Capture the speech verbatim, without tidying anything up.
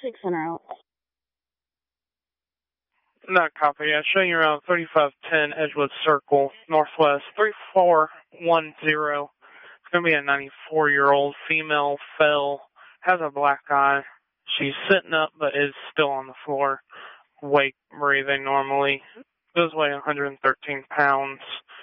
six center out. Not copy. Yeah, showing you around thirty-five ten Edgewood Circle, Northwest, three four one zero. It's going to be a ninety-four-year-old female, fell, has a black eye. She's sitting up but is still on the floor, awake, breathing normally. Does weigh one hundred thirteen pounds.